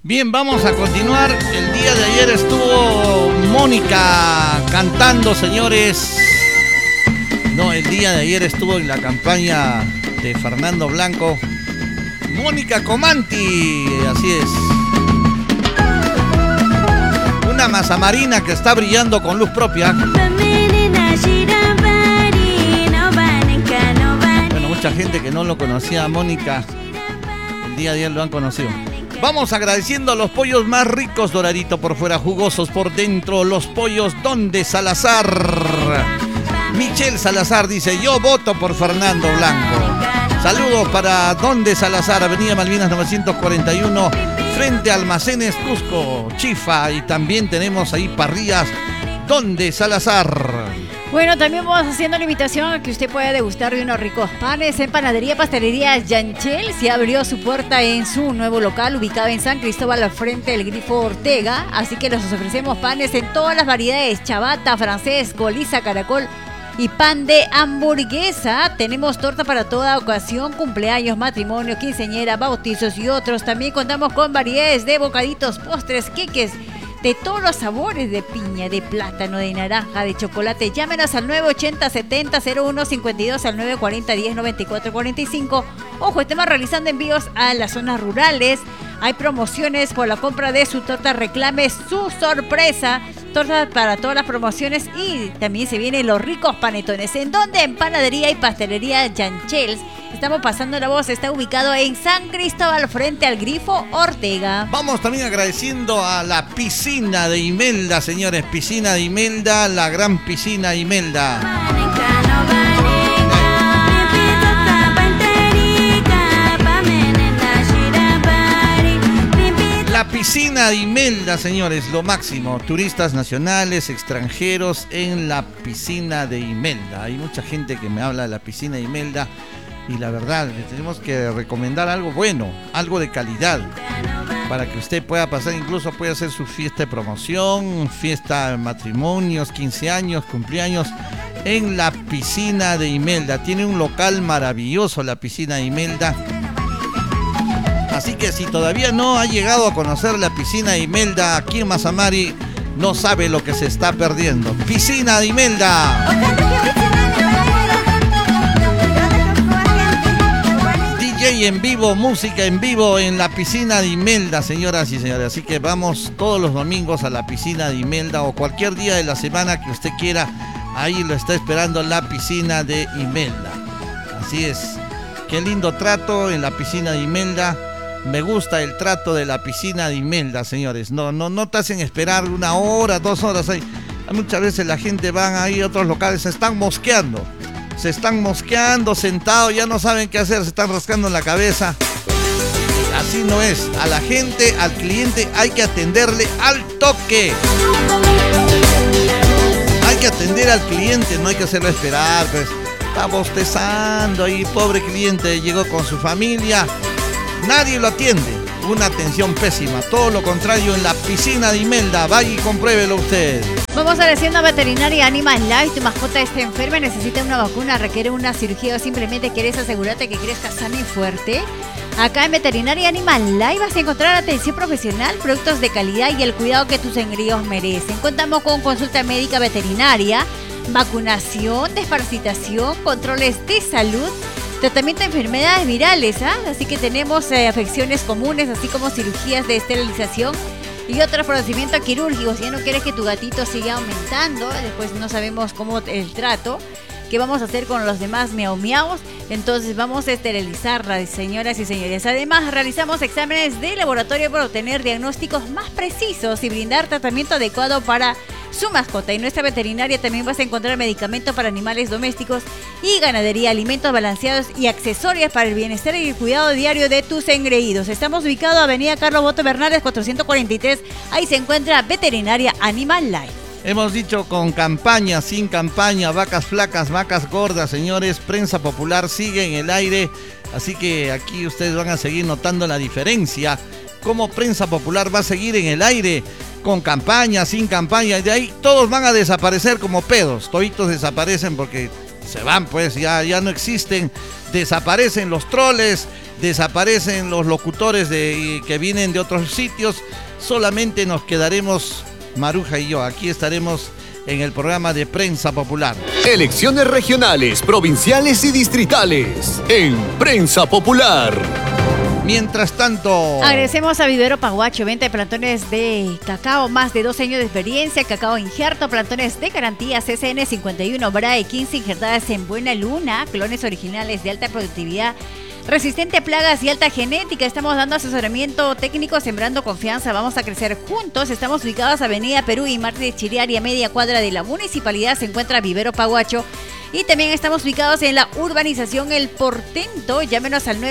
Bien, vamos a continuar. El día de ayer estuvo Mónica cantando, señores. No, el día de ayer estuvo en la campaña de Fernando Blanco Mónica Comanti, así es. Una masa marina que está brillando con luz propia. Bueno, mucha gente que no lo conocía a Mónica, el día de ayer lo han conocido. Vamos agradeciendo a los pollos más ricos, doradito por fuera, jugosos por dentro. Los pollos Donde Salazar. Michelle Salazar dice: yo voto por Fernando Blanco. Saludos para Donde Salazar, Avenida Malvinas 941, frente a Almacenes Cusco, Chifa. Y también tenemos ahí parrillas Donde Salazar. Bueno, también vamos haciendo la invitación a que usted pueda degustar de unos ricos panes en Panadería Pastelería Yanchel. Se abrió su puerta en su nuevo local ubicado en San Cristóbal al frente del Grifo Ortega. Así que les ofrecemos panes en todas las variedades: ciabatta, francés, coliza, caracol y pan de hamburguesa. Tenemos torta para toda ocasión: cumpleaños, matrimonio, quinceañera, bautizos y otros. También contamos con variedades de bocaditos, postres, queques de todos los sabores, de piña, de plátano, de naranja, de chocolate. Llámenos al 980-70-0152, al 940-10-94-45. Ojo, estamos realizando envíos a las zonas rurales. Hay promociones por la compra de su torta. Reclame su sorpresa. Tortas para todas las promociones. Y también se vienen los ricos panetones. ¿En dónde? En Panadería y Pastelería Yanchels. Estamos pasando la voz. Está ubicado en San Cristóbal frente al Grifo Ortega. Vamos también agradeciendo a la piscina de Imelda, señores. Piscina de Imelda, la gran piscina Imelda. La piscina de Imelda, señores, lo máximo. Turistas nacionales, extranjeros en la piscina de Imelda. Hay mucha gente que me habla de la piscina de Imelda y la verdad, le tenemos que recomendar algo bueno, algo de calidad, para que usted pueda pasar, incluso puede hacer su fiesta de promoción, fiesta de matrimonios, 15 años, cumpleaños, en la piscina de Imelda. Tiene un local maravilloso la piscina de Imelda. Así que si todavía no ha llegado a conocer la piscina de Imelda aquí en Mazamari, no sabe lo que se está perdiendo. Piscina de Imelda. DJ en vivo, música en vivo en la piscina de Imelda, señoras y señores. Así que vamos todos los domingos a la piscina de Imelda, o cualquier día de la semana que usted quiera. Ahí lo está esperando la piscina de Imelda. Así es. Qué lindo trato en la piscina de Imelda. Me gusta el trato de la piscina de Imelda, señores. No te hacen esperar 1 hora, 2 horas ahí. Muchas veces la gente va ahí a otros locales, se están mosqueando sentados, ya no saben qué hacer, se están rascando en la cabeza. Así no es. A la gente, al cliente hay que atenderle al toque. Hay que atender al cliente, no hay que hacerlo esperar, pues. Está bostezando ahí, pobre cliente, llegó con su familia. Nadie lo atiende. Una atención pésima. Todo lo contrario en la piscina de Imelda. Vaya y compruébelo usted. Vamos a la Hacienda Veterinaria Animal Life. Tu mascota está enferma, necesita una vacuna, requiere una cirugía o simplemente quieres asegurarte que crezca sano y fuerte. Acá en Veterinaria Animal Life vas a encontrar atención profesional, productos de calidad y el cuidado que tus engríos merecen. Contamos con consulta médica veterinaria, vacunación, desparasitación, controles de salud, tratamiento de enfermedades virales, así que tenemos afecciones comunes, así como cirugías de esterilización y otros procedimientos quirúrgicos. Si ya no quieres que tu gatito siga aumentando, después no sabemos cómo el trato que vamos a hacer con los demás miau miaus, entonces vamos a esterilizarla, señoras y señores. Además, realizamos exámenes de laboratorio para obtener diagnósticos más precisos y brindar tratamiento adecuado para su mascota. En nuestra veterinaria también vas a encontrar medicamentos para animales domésticos y ganadería, alimentos balanceados y accesorios para el bienestar y el cuidado diario de tus engreídos. Estamos ubicados en Avenida Carlos Boto Bernales 443. Ahí se encuentra Veterinaria Animal Life. Hemos dicho con campaña, sin campaña, vacas flacas, vacas gordas, señores. Prensa Popular sigue en el aire, así que aquí ustedes van a seguir notando la diferencia. Cómo Prensa Popular va a seguir en el aire, con campaña, sin campaña. Y de ahí todos van a desaparecer como pedos. Toditos desaparecen porque se van, pues ya no existen. Desaparecen los troles, desaparecen los locutores que vienen de otros sitios, solamente nos quedaremos Maruja y yo. Aquí estaremos en el programa de Prensa Popular. Elecciones regionales, provinciales y distritales en Prensa Popular. Mientras tanto, agradecemos a Vivero Paguacho, venta de plantones de cacao, más de 12 años de experiencia, cacao injerto, plantones de garantía CCN 51, BRAE 15 injertadas en Buena Luna, clones originales de alta productividad, resistente a plagas y alta genética. Estamos dando asesoramiento técnico, sembrando confianza. Vamos a crecer juntos. Estamos ubicados Avenida Perú y Martínez Chiriari, a media cuadra de la municipalidad se encuentra Vivero Paguacho. Y también estamos ubicados en la urbanización El Portento. Llámenos al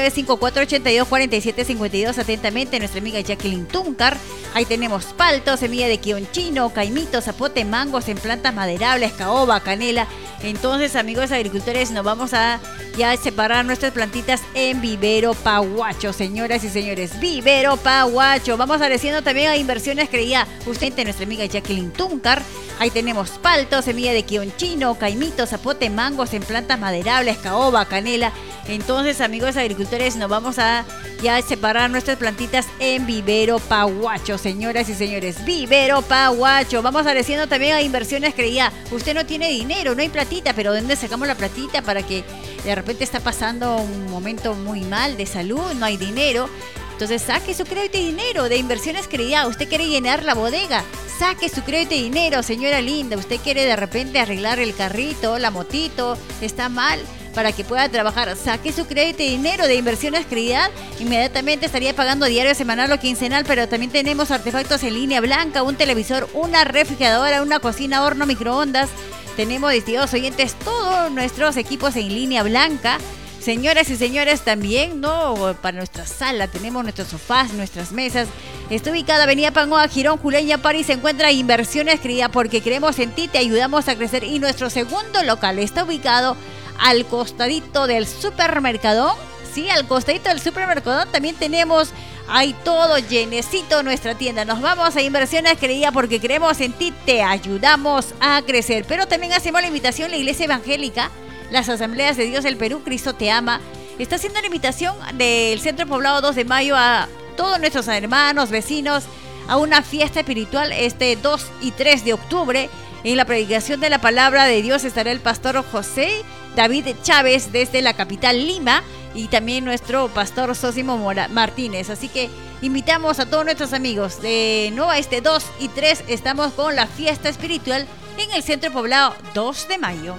954-82-4752. Atentamente, nuestra amiga Jacqueline Tuncar. Ahí tenemos palto, semilla de quionchino, caimito, zapote, mangos en plantas maderables, caoba, canela. Entonces, amigos agricultores, nos vamos a ya separar nuestras plantitas en Vivero Paguacho, señoras y señores. Vivero Paguacho. Vamos agradeciendo también a Inversiones Creía Usted, nuestra amiga Jacqueline Tuncar. Ahí tenemos palto, semilla de quionchino, caimito, zapote, mangos en plantas maderables, caoba, canela. Entonces, amigos agricultores, nos vamos a ya separar nuestras plantitas en Vivero Paguacho, señoras y señores. Vivero Paguacho. Vamos agradeciendo también a Inversiones Creía. Usted no tiene dinero, no hay platita, pero ¿de dónde sacamos la platita para que de repente está pasando un momento muy mal de salud? No hay dinero. Entonces saque su crédito y dinero de Inversiones Creía. Usted quiere llenar la bodega, saque su crédito y dinero, señora linda. Usted quiere de repente arreglar el carrito, la motito, está mal, para que pueda trabajar. Saque su crédito y dinero de Inversiones Creía. Inmediatamente estaría pagando diario, semanal o quincenal, pero también tenemos artefactos en línea blanca, un televisor, una refrigeradora, una cocina, horno, microondas. Tenemos, distinguidos oyentes, todos nuestros equipos en línea blanca. Señoras y señores, también, ¿no? Para nuestra sala tenemos nuestros sofás, nuestras mesas. Está ubicada Avenida Pangoa, Girón, Juleña, París. Se encuentra Inversiones Creía, porque creemos en ti, te ayudamos a crecer. Y nuestro segundo local está ubicado al costadito del supermercadón. Sí, al costadito del supermercadón también tenemos ahí todo llenecito nuestra tienda. Nos vamos a Inversiones Creía, porque creemos en ti, te ayudamos a crecer. Pero también hacemos la invitación a la Iglesia Evangélica, las Asambleas de Dios del Perú, Cristo te ama. Está haciendo la invitación del Centro Poblado 2 de Mayo a todos nuestros hermanos, vecinos, a una fiesta espiritual este 2 y 3 de octubre. En la predicación de la palabra de Dios estará el pastor José David Chávez desde la capital Lima, y también nuestro pastor Sosimo Martínez. Así que invitamos a todos nuestros amigos de este 2 y 3. Estamos con la fiesta espiritual en el Centro Poblado 2 de Mayo.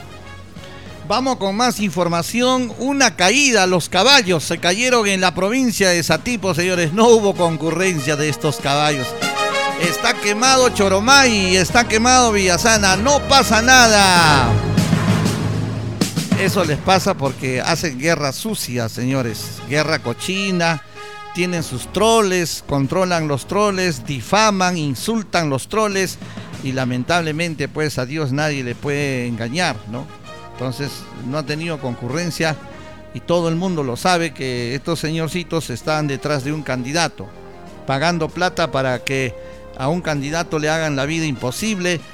Vamos con más información. Una caída, los caballos se cayeron en la provincia de Satipo, señores. No hubo concurrencia de estos caballos. Está quemado Choromay, está quemado Villasana, no pasa nada. Eso les pasa porque hacen guerra sucia, señores. Guerra cochina, tienen sus troles, controlan los troles, difaman, insultan los troles, y lamentablemente pues a Dios nadie le puede engañar, ¿no? Entonces no ha tenido concurrencia, y todo el mundo lo sabe que estos señorcitos están detrás de un candidato, pagando plata para que a un candidato le hagan la vida imposible,